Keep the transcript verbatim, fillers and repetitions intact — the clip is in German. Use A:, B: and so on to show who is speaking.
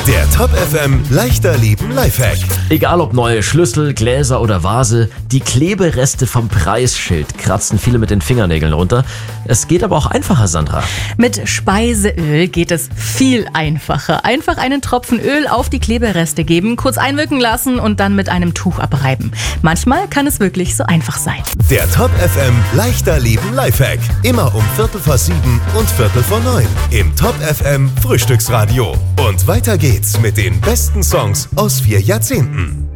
A: Der Top F M leichter Leben Lifehack.
B: Egal ob neue Schlüssel, Gläser oder Vase, die Klebereste vom Preisschild kratzen viele mit den Fingernägeln runter. Es geht aber auch einfacher, Sandra.
C: Mit Speiseöl geht es viel einfacher. Einfach einen Tropfen Öl auf die Klebereste geben, kurz einwirken lassen und dann mit einem Tuch abreiben. Manchmal kann es wirklich so einfach sein.
A: Der Top F M leichter Leben Lifehack. Immer um Viertel vor sieben und Viertel vor neun im Top F M Frühstücksradio. Und weiter geht's mit den besten Songs aus vier Jahrzehnten.